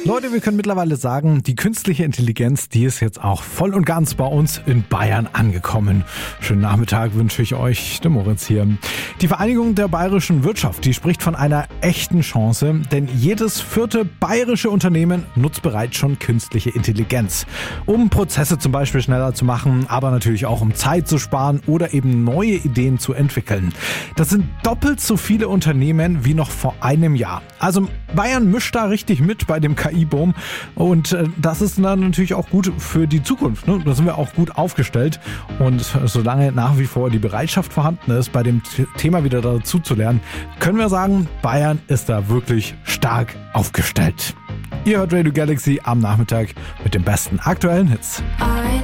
Leute, wir können mittlerweile sagen, die künstliche Intelligenz, die ist jetzt auch voll und ganz bei uns in Bayern angekommen. Schönen Nachmittag wünsche ich euch, der Moritz hier. Die Vereinigung der bayerischen Wirtschaft, die spricht von einer echten Chance, denn jedes 4. bayerische Unternehmen nutzt bereits schon künstliche Intelligenz. Um Prozesse zum Beispiel schneller zu machen, aber natürlich auch um Zeit zu sparen oder eben neue Ideen zu entwickeln. Das sind doppelt so viele Unternehmen wie noch vor einem Jahr. Also Bayern mischt da richtig mit bei dem KI-Boom und das ist dann natürlich auch gut für die Zukunft. Ne? Da sind wir auch gut aufgestellt und solange nach wie vor die Bereitschaft vorhanden ist, bei dem Thema wieder dazu zu lernen, können wir sagen, Bayern ist da wirklich stark aufgestellt. Ihr hört Radio Galaxy am Nachmittag mit den besten aktuellen Hits.